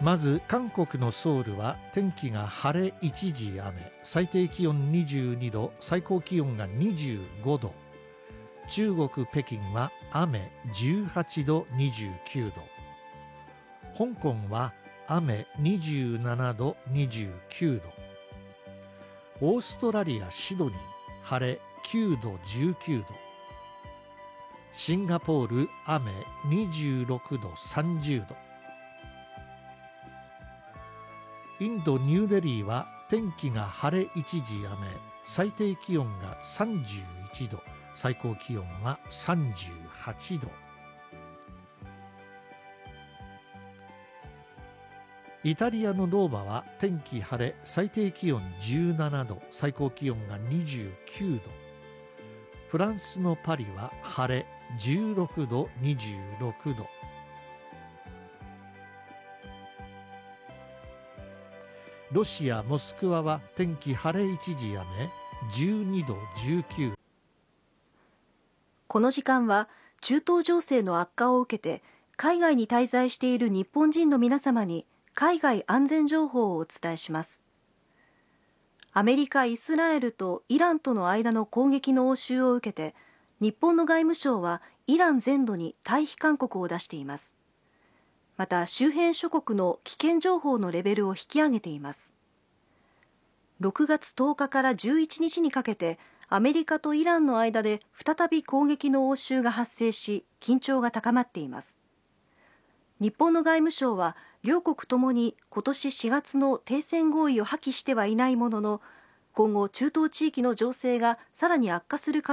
まず韓国のソウルは天気が晴れ一時雨、最低気温22度、最高気温が25度。中国北京は雨18度29度。香港は雨27度29度。オーストラリアシドニー晴れ9度19度。シンガポール雨26度30度。インドニューデリーは天気が晴れ一時雨、最低気温が31度、最高気温は38度。イタリアのローマは天気晴れ、最低気温17度、最高気温が29度。フランスのパリは晴れ16度26度。ロシアモスクワは天気晴れ一時雨、12度19度。 この時間は中東情勢の悪化を受けて海外に滞在している日本人の皆様に海外安全情報をお伝えします。アメリカ、イスラエルとイランとの間の攻撃の応酬を受けて、日本の外務省はイラン全土に退避勧告を出しています。また周辺諸国の危険情報のレベルを引き上げています。6月10日から11日にかけてアメリカとイランの間で再び攻撃の応酬が発生し、緊張が高まっています。日本の外務省は両国ともに今年4月の停戦合意を破棄してはいないものの、今後中東地域の情勢がさらに悪化する可